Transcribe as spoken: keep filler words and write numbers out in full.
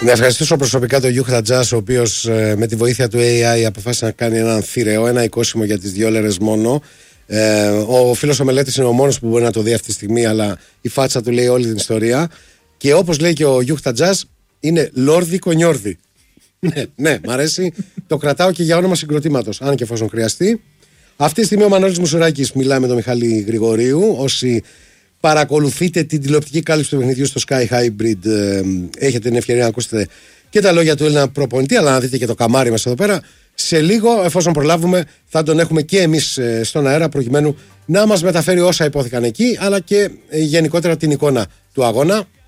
Να ευχαριστήσω προσωπικά τον Γιούχτα Τζας, ο οποίος ε, με τη βοήθεια του έι άι αποφάσισε να κάνει έναν θηρεό, ένα εικόσιμο για τις δύο λέρες μόνο. Ε, ο φίλος ο μελέτης είναι ο μόνος που μπορεί να το δει αυτή τη στιγμή, αλλά η φάτσα του λέει όλη την ιστορία. Και όπως λέει και ο Γιούχτα Τζας, είναι λόρδι κονιόρδι. Ναι, ναι, μ' αρέσει. Το κρατάω και για όνομα συγκροτήματος, αν και εφόσον χρειαστεί. Αυτή τη στιγμή ο Μανώλης Μουσουράκης μιλάει με τον Μιχάλη Γρηγορίου. Όσοι παρακολουθείτε την τηλεοπτική κάλυψη του παιχνιδιού στο Sky Hybrid, ε, έχετε την ευκαιρία να ακούσετε και τα λόγια του Έλληνα προπονητή, αλλά να δείτε και το καμάρι μας εδώ πέρα. Σε λίγο, εφόσον προλάβουμε, θα τον έχουμε και εμείς ε, στον αέρα, προκειμένου να μας μεταφέρει όσα υπόθηκαν εκεί, αλλά και ε, γενικότερα την εικόνα του αγώνα.